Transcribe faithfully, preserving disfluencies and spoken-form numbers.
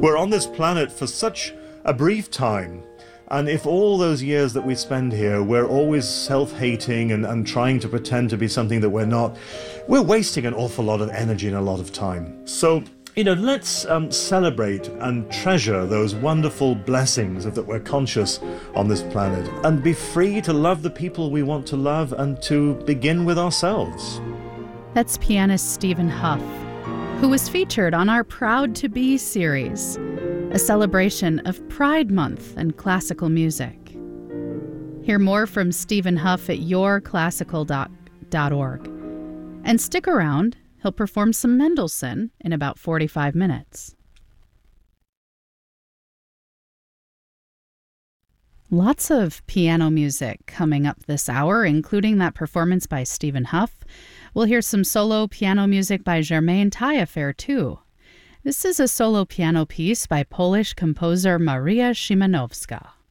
We're on this planet for such a brief time. And if all those years that we spend here, we're always self-hating and, and trying to pretend to be something that we're not, we're wasting an awful lot of energy and a lot of time. So, you know, let's um, celebrate and treasure those wonderful blessings of that we're conscious on this planet and be free to love the people we want to love and to begin with ourselves. That's pianist Stephen Hough, who was featured on our Proud to Be series, a celebration of Pride Month and classical music. Hear more from Stephen Hough at your classical dot org. And stick around, he'll perform some Mendelssohn in about forty-five minutes. Lots of piano music coming up this hour, including that performance by Stephen Hough. We'll hear some solo piano music by Germaine Taillefer, too. This is a solo piano piece by Polish composer Maria Szymanowska.